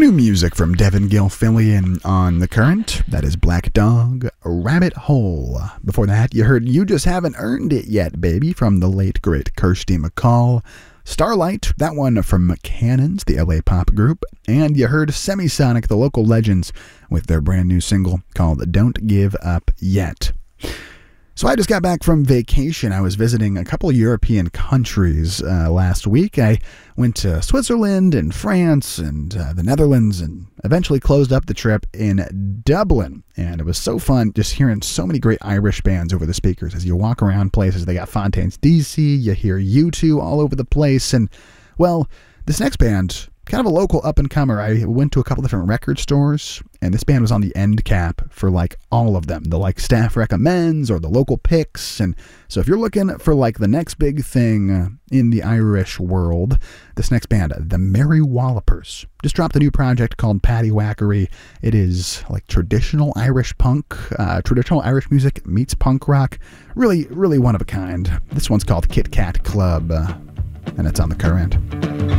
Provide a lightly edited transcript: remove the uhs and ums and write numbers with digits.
new music from Devin Gilfillian on The Current. That is Black Dog, Rabbit Hole. Before that, you heard You Just Haven't Earned It Yet, Baby, from the late, great Kirsty MacColl. Starlight, that one from Cannons, the LA pop group. And you heard Semisonic, the local legends, with their brand new single called Don't Give Up Yet. So I just got back from vacation. I was visiting a couple of European countries last week. I went to Switzerland and France and the Netherlands and eventually closed up the trip in Dublin. And it was so fun just hearing so many great Irish bands over the speakers. As you walk around places, they got Fontaines DC, you hear U2 all over the place. And, well, this next band, kind of a local up-and-comer. I went to a couple different record stores, and this band was on the end cap for, all of them. The, staff recommends or the local picks. And so if you're looking for, the next big thing in the Irish world, this next band, the Merry Wallopers, just dropped a new project called Paddy Wackery. It is, traditional Irish punk, traditional Irish music meets punk rock. Really, really one of a kind. This one's called Kit Kat Club, and it's on The Current.